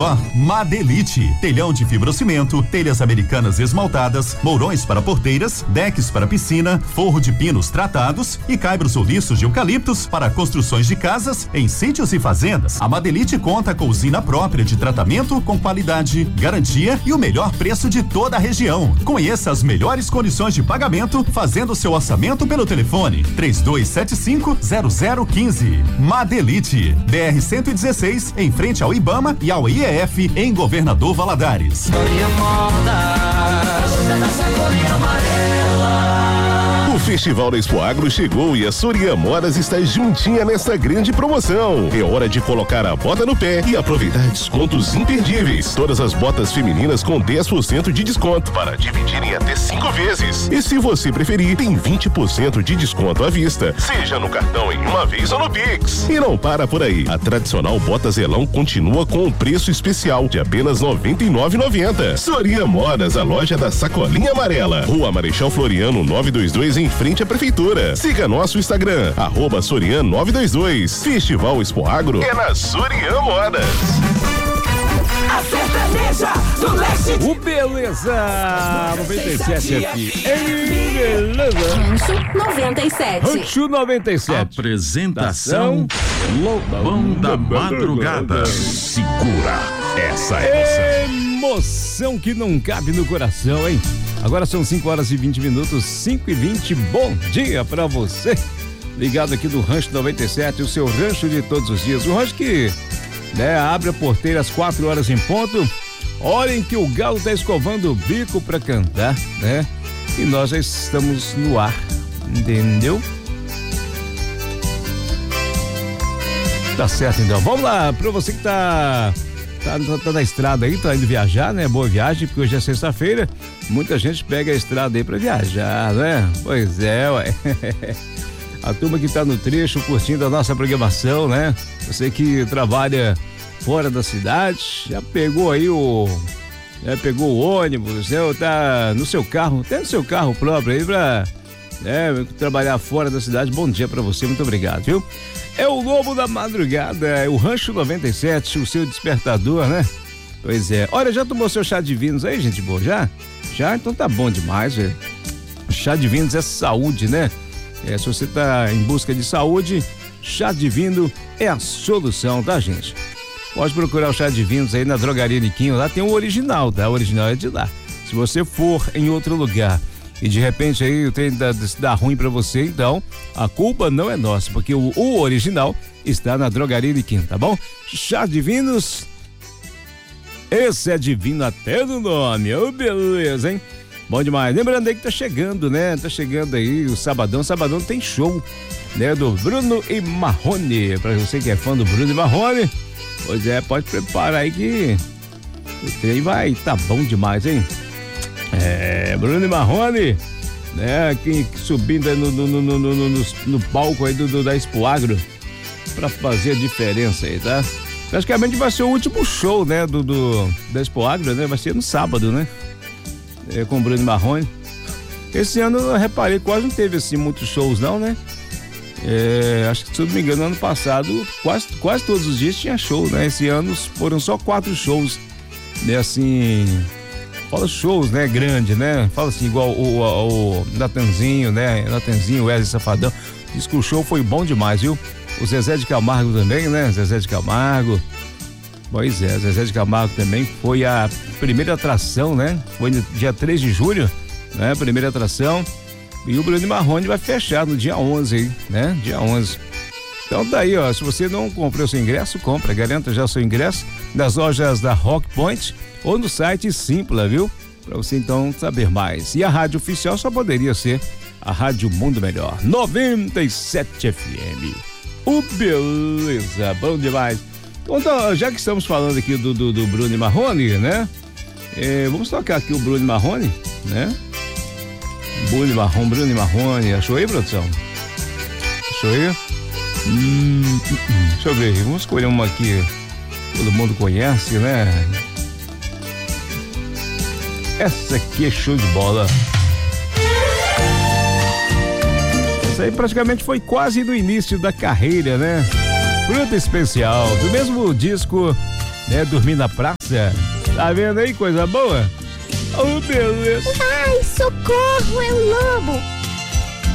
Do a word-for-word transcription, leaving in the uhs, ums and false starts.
melhor? Madelite. Telhão de fibrocimento, telhas americanas esmaltadas, mourões para porteiras, decks para piscina, forro de pinos tratados e caibros ou liços de eucaliptos para construções de casas em sítios e fazendas. A Madelite conta com usina própria de tratamento com qualidade, garantia e o melhor preço de toda a região. Conheça as melhores condições de pagamento fazendo seu orçamento pelo telefone três dois sete cinco zero zero um cinco. Madelite, B R cento e dezesseis, em frente ao Ibama e ao I E F, em Governador Valadares. O Festival da Expo Agro chegou e a Soria Modas está juntinha nessa grande promoção. É hora de colocar a bota no pé e aproveitar descontos imperdíveis. Todas as botas femininas com dez por cento de desconto para dividir em até cinco vezes. E se você preferir, tem vinte por cento de desconto à vista, seja no cartão em uma vez ou no Pix. E não para por aí. A tradicional bota Zelão continua com um preço especial de apenas noventa e nove reais e noventa centavos. Soria Modas, a loja da Sacolinha Amarela. Rua Marechal Floriano novecentos e vinte e dois, em frente à prefeitura. Siga nosso Instagram, arroba Sorian novecentos e vinte e dois. Festival Expo Agro é na Soria Modas. A sertaneja do leste. O Beleza noventa e sete aqui. Ei, beleza. Rancho noventa e sete. Rancho noventa e sete. Apresentação Lobão da Madrugada. Segura essa emoção. Emoção que não cabe no coração, hein? Agora são cinco horas e vinte minutos, cinco e vinte. Bom dia pra você. Ligado aqui do Rancho noventa e sete, o seu rancho de todos os dias. O rancho que, né, abre a porteira às quatro horas em ponto. Hora em que o galo tá escovando o bico pra cantar, né? E nós já estamos no ar, entendeu? Tá certo, então. Vamos lá, pra você que tá... Tá, tá na estrada aí, tá indo viajar, né? Boa viagem, porque hoje é sexta-feira. Muita gente pega a estrada aí pra viajar, né? Pois é, ué. A turma que tá no trecho curtindo a nossa programação, né? Você que trabalha fora da cidade, já pegou aí o... Já pegou o ônibus, né? Ou tá no seu carro, até no seu carro próprio aí pra... É, trabalhar fora da cidade. Bom dia pra você, muito obrigado, viu? É o Lobo da Madrugada, é o Rancho noventa e sete, o seu despertador, né? Pois é. Olha, já tomou seu chá de vinhos aí, gente boa? Já? Já? Então tá bom demais, velho. Chá de vinhos é saúde, né? É, se você tá em busca de saúde, chá de vinho é a solução, tá, gente? Pode procurar o chá de vinhos aí na Drogaria Niquinho, lá tem o original, tá? O original é de lá. Se você for em outro lugar e de repente aí o trem dá, dá ruim pra você, então a culpa não é nossa, porque o, o original está na Drogaria Niquinho, tá bom? Chá de vinhos, esse é divino até no nome, ô, beleza, hein? Bom demais. Lembrando aí que tá chegando, né? Tá chegando aí o sabadão. Sabadão tem show, né? Do Bruno e Marrone. Pra você que é fã do Bruno e Marrone, pois é, pode preparar aí que o trem vai tá bom demais, hein? É, Bruno e Marrone, né? Aqui subindo aí no, no, no, no, no, no, no palco aí do, do, da Expo Agro pra fazer a diferença aí, tá? Praticamente vai ser o último show, né? Do, do, da Expo Agro, né? Vai ser no sábado, né? É, com o Bruno Marrone. Esse ano eu reparei, quase não teve assim muitos shows não, né? É, acho que, se eu não me engano, ano passado quase, quase todos os dias tinha show, né? Esse ano foram só quatro shows, né? Assim, fala shows, né? Grande, né? Fala assim, igual o, o, o Natanzinho, né? Natanzinho, Wesley Safadão. Diz que o show foi bom demais, viu? O Zezé de Camargo também, né? Zezé de Camargo. Pois é, Zezé de Camargo também foi a primeira atração, né? Foi no dia três de julho, né? Primeira atração. E o Bruno Marrone vai fechar no dia onze aí, né? Dia onze. Então daí, ó, se você não comprou seu ingresso, compra, garanta já o seu ingresso nas lojas da Rock Point ou no site Simpla, viu? Pra você então saber mais. E a rádio oficial só poderia ser a Rádio Mundo Melhor, noventa e sete F M. O beleza, bom demais. Então, já que estamos falando aqui do, do, do Bruno Marrone, né? É, vamos tocar aqui o Bruno Marrone, né? Bruno Marrone, Bruno Marrone. Achou aí, produção? Achou aí? Hum, hum, hum. Deixa eu ver, vamos escolher uma aqui que todo mundo conhece, né? Essa aqui é show de bola. Essa aí praticamente foi quase no início da carreira, né? Fruta Especial, do mesmo disco né? Dormir na praça. Tá vendo aí, coisa boa? Oh, beleza. Ai, socorro, é o